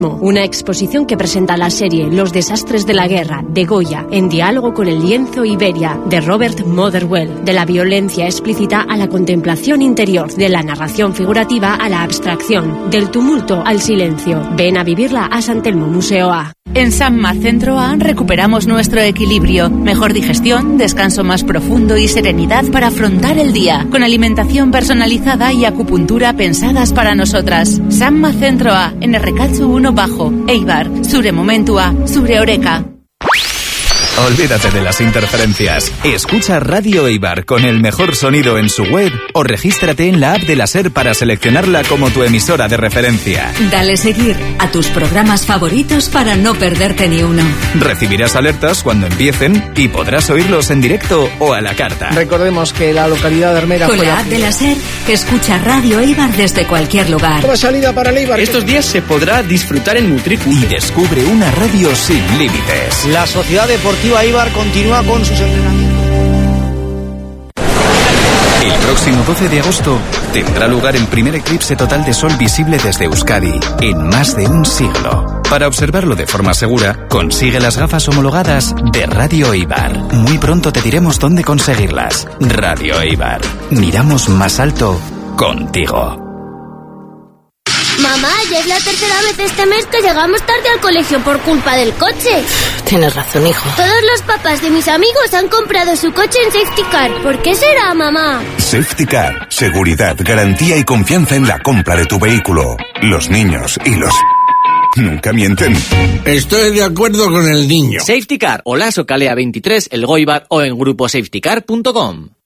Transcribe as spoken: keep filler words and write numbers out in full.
Una exposición que presenta la serie Los desastres de la guerra, de Goya, en diálogo con el lienzo Iberia, de Robert Motherwell. De la violencia explícita a la contemplación interior, de la narración figurativa a la abstracción, del tumulto al silencio. Ven a vivirla a San Telmo Museo A. En Sanma Centro A recuperamos nuestro equilibrio, mejor digestión, descanso más profundo y serenidad para afrontar el día, con alimentación personalizada y acupuntura pensadas para nosotras. Sanma Centro A, en Errekatzu uno Bajo, Eibar, Zure Momentua, Zure Oreka. Olvídate de las interferencias. Escucha Radio Eibar con el mejor sonido en su web o regístrate en la app de la SER para seleccionarla como tu emisora de referencia. Dale seguir a tus programas favoritos para no perderte ni uno. Recibirás alertas cuando empiecen y podrás oírlos en directo o a la carta. Recordemos que la localidad de Armera... Con la app de la SER, escucha Radio Eibar desde cualquier lugar. Nueva salida para el Eibar. Estos días se podrá disfrutar en Mutriku. Y descubre una radio sin límites. La Sociedad Deportiva Eibar continúa con sus entrenamientos. El próximo doce de agosto tendrá lugar el primer eclipse total de sol visible desde Euskadi en más de un siglo. Para observarlo de forma segura, consigue las gafas homologadas de Radio Eibar. Muy pronto te diremos dónde conseguirlas. Radio Eibar. Miramos más alto contigo. Mamá, ya es la tercera vez este mes que llegamos tarde al colegio por culpa del coche. Tienes razón, hijo. Todos los papás de mis amigos han comprado su coche en Safety Car. ¿Por qué será, mamá? Safety Car. Seguridad, garantía y confianza en la compra de tu vehículo. Los niños y los... nunca mienten. Estoy de acuerdo con el niño. Safety Car, Olaso Calea veintitrés, El Goibar o en grupo safety car punto com.